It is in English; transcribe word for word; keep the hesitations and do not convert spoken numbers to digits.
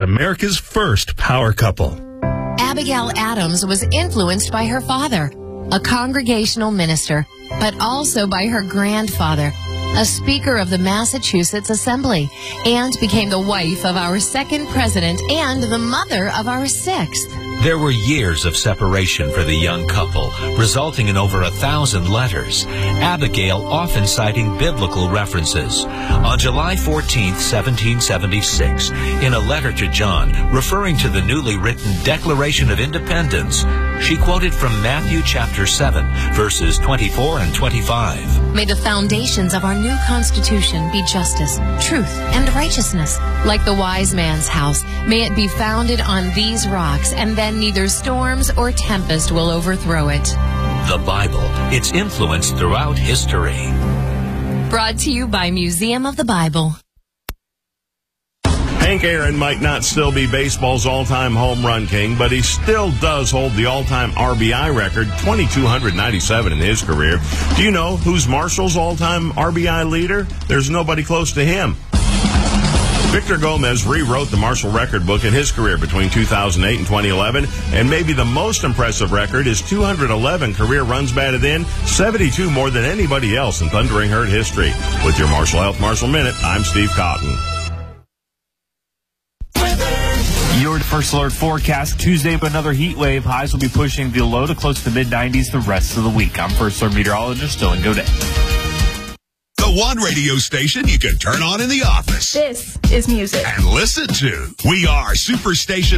America's first power couple. Abigail Adams was influenced by her father, a congregational minister, but also by her grandfather, a speaker of the Massachusetts Assembly, and became the wife of our second president and the mother of our sixth. There were years of separation for the young couple, resulting in over a thousand letters, Abigail often citing biblical references. On July fourteenth, seventeen seventy-six, in a letter to John, referring to the newly written Declaration of Independence, she quoted from Matthew chapter seven, verses twenty-four and twenty-five. May the foundations of our new Constitution be justice, truth, and righteousness. Like the wise man's house, may it be founded on these rocks, and then neither storms or tempest will overthrow it. The Bible, its influence throughout history. Brought to you by Museum of the Bible. Hank Aaron might not still be baseball's all-time home run king, but he still does hold the all-time R B I record, two thousand two hundred ninety-seven in his career. Do you know who's Marshall's all-time R B I leader? There's nobody close to him. Victor Gomez rewrote the Marshall record book in his career between two thousand eight and twenty eleven, and maybe the most impressive record is two hundred eleven career runs batted in, seventy-two more than anybody else in Thundering Herd history. With your Marshall Health Marshall Minute, I'm Steve Cotton. Your first alert forecast Tuesday, but another heat wave. Highs will be pushing the low to close to the mid nineties the rest of the week. I'm first alert meteorologist Dylan Godet. The one radio station you can turn on in the office. This is music. And listen to. We are Superstation